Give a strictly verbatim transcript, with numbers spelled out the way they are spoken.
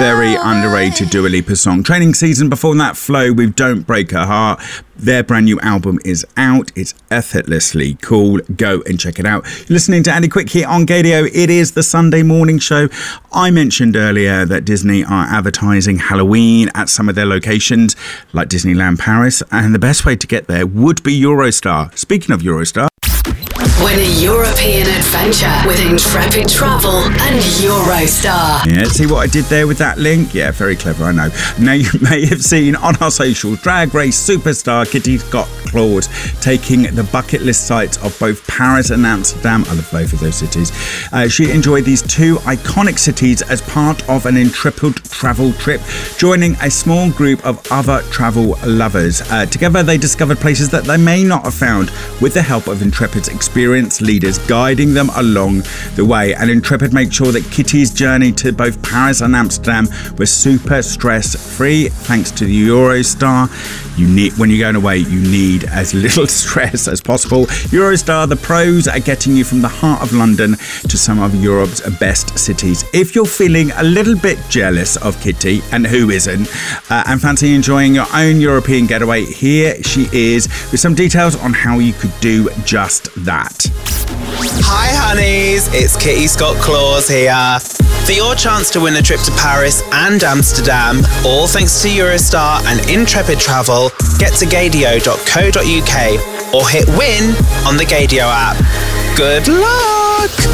very underrated Dua Lipa song. Training Season, before that, Flow with Don't Break Her Heart. Their brand new album is out. It's effortlessly cool. Go and check it out. You're listening to Andy Quick here on Gadio. It is the Sunday morning show. I mentioned earlier that Disney are advertising Halloween at some of their locations, like Disneyland Paris, and the best way to get there would be Eurostar. Speaking of Eurostar, win a European adventure with Intrepid Travel and Eurostar. Yeah, see what I did there with that link? Yeah, very clever, I know. Now, you may have seen on our socials, Drag Race superstar Kitty Scott-Claus taking the bucket list sites of both Paris and Amsterdam. I love both of those cities. Uh, she enjoyed these two iconic cities as part of an Intrepid travel trip, joining a small group of other travel lovers. Uh, together, they discovered places that they may not have found with the help of Intrepid's experienced leaders guiding them along the way. And Intrepid make sure that Kitty's journey to both Paris and Amsterdam was super stress-free thanks to the Eurostar. You need, when you're going away, you need as little stress as possible. Eurostar, the pros are getting you from the heart of London to some of Europe's best cities. If you're feeling a little bit jealous of Kitty, and who isn't, uh, and fancy enjoying your own European getaway, here she is with some details on how you could do just that. Hi honeys, it's Kitty Scott-Claus here. For your chance to win a trip to Paris and Amsterdam, all thanks to Eurostar and Intrepid Travel, get to gadio dot co dot uk or hit win on the Gadio app. Good luck!